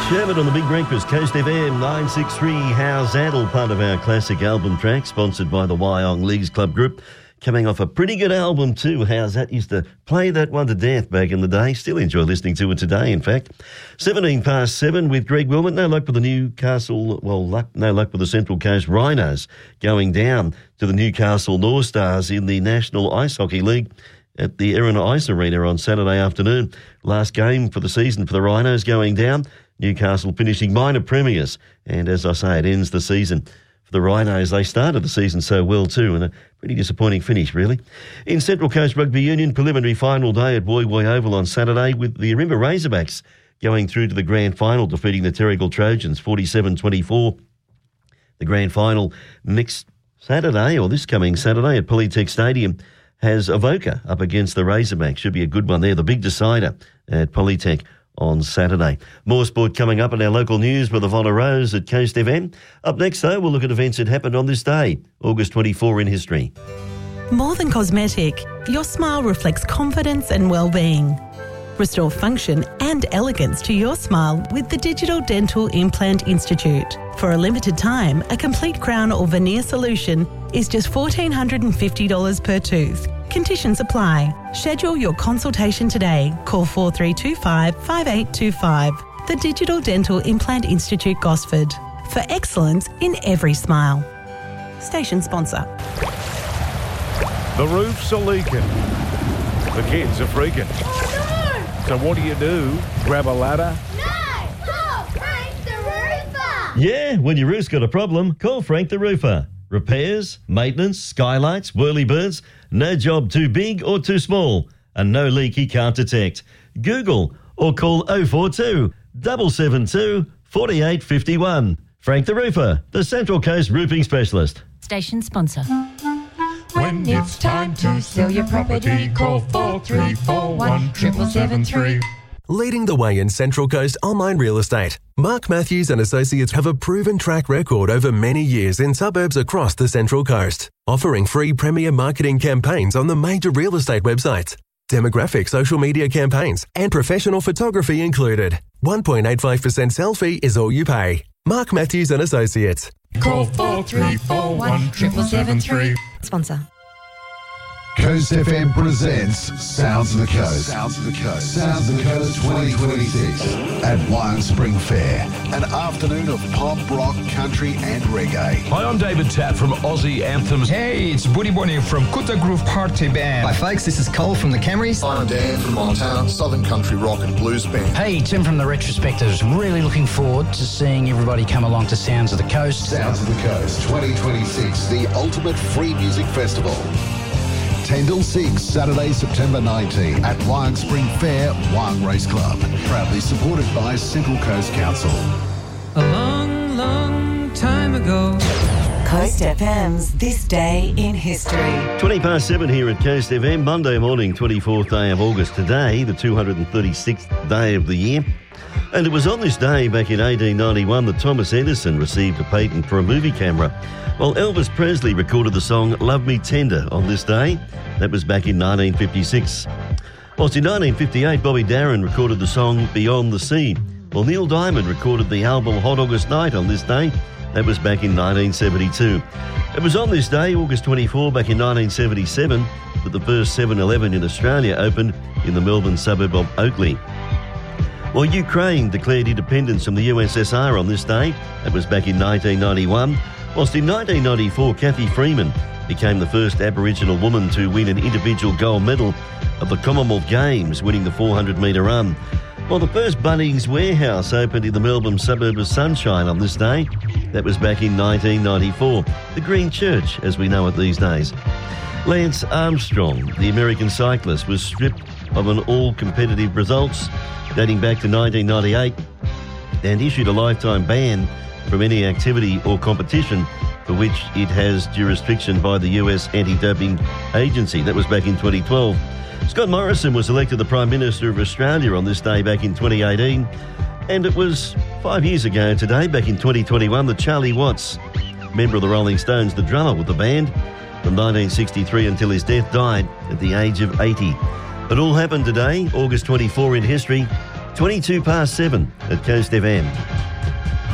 Sherman on the Big Breakfast, Coast FM 963. How's that? All part of our classic album track, sponsored by the Wyong Leagues Club Group. Coming off a pretty good album too. How's that? Used to play that one to death back in the day. Still enjoy listening to it today, in fact. 7:17 with Greg Wilmot. No luck with the Newcastle, no luck with the Central Coast Rhinos going down to the Newcastle North Stars in the National Ice Hockey League at the Erina Ice Arena on Saturday afternoon. Last game for the season for the Rhinos going down. Newcastle finishing minor premiers. And as I say, it ends the season for the Rhinos. They started the season so well too, and a pretty disappointing finish, really. In Central Coast Rugby Union, preliminary final day at Woy Woy Oval on Saturday with the Arimba Razorbacks going through to the grand final, defeating the Terrigal Trojans 47-24. The grand final next Saturday, or this coming Saturday at Polytech Stadium, has Avoca up against the Razorbacks. Should be a good one there. The big decider at Polytech on Saturday. More sport coming up in our local news with Ivonna Rose at Coast FM. Up next, though, we'll look at events that happened on this day, August 24 in history. More than cosmetic, your smile reflects confidence and well-being. Restore function and elegance to your smile with the Digital Dental Implant Institute. For a limited time, a complete crown or veneer solution is just $1,450 per tooth. Conditions apply. Schedule your consultation today. Call 4325 5825. The Digital Dental Implant Institute, Gosford. For excellence in every smile. Station sponsor. The roofs are leaking. The kids are freaking. Oh, no! So what do? Grab a ladder? No! Call Frank the Roofer! Yeah, when your roof's got a problem, call Frank the Roofer. Repairs, maintenance, skylights, whirlybirds, no job too big or too small, and no leak he can't detect. Google or call 042 772 4851. Frank the Roofer, the Central Coast Roofing Specialist. Station sponsor. When it's time to sell your property, call 4341 7773. Leading the way in Central Coast online real estate, Mark Matthews and Associates have a proven track record over many years in suburbs across the Central Coast, offering free premier marketing campaigns on the major real estate websites, demographic social media campaigns, and professional photography included. 1.85% selfie is all you pay. Mark Matthews and Associates. Call 4341 7773. Sponsor. Coast FM presents Sounds of the Coast. Sounds of the Coast. Sounds of the Coast 2026 at Wyong Spring Fair. An afternoon of pop, rock, country and reggae. Hi, I'm David Tapp from Aussie Anthems. Hey, it's Buddy Bonnie from Kutta Groove Party Band. Hi folks, this is Cole from the Camrys. I'm Dan from Montana, Southern Country Rock and Blues Band. Hey, Tim from the Retrospectors. Really looking forward to seeing everybody come along to Sounds of the Coast. Sounds of the Coast 2026, the ultimate free music festival. 10 till 6, Saturday, September 19 at Wyong Spring Fair, Wyong Race Club. Proudly supported by Central Coast Council. A long, long time ago. Coast FM's This Day in History. 7:20 here at Coast FM, Monday morning, 24th day of August. Today, the 236th day of the year. And it was on this day back in 1891 that Thomas Edison received a patent for a movie camera, while Elvis Presley recorded the song Love Me Tender on this day. That was back in 1956. Whilst in 1958, Bobby Darin recorded the song Beyond the Sea, while Neil Diamond recorded the album Hot August Night on this day. That was back in 1972. It was on this day, August 24, back in 1977, that the first 7-Eleven in Australia opened in the Melbourne suburb of Oakleigh. While Ukraine declared independence from the USSR on this day, that was back in 1991, whilst in 1994, Kathy Freeman became the first Aboriginal woman to win an individual gold medal at the Commonwealth Games, winning the 400-metre run. While the first Bunnings warehouse opened in the Melbourne suburb of Sunshine on this day, that was back in 1994, the Green Church, as we know it these days. Lance Armstrong, the American cyclist, was stripped of an all-competitive results dating back to 1998 and issued a lifetime ban from any activity or competition for which it has jurisdiction by the US Anti-Doping Agency. That was back in 2012. Scott Morrison was elected the Prime Minister of Australia on this day back in 2018. And it was 5 years ago today, back in 2021, that Charlie Watts, member of the Rolling Stones, the drummer with the band, from 1963 until his death, died at the age of 80. It all happened today, August 24 in history. 22 past 7 at Coast FM.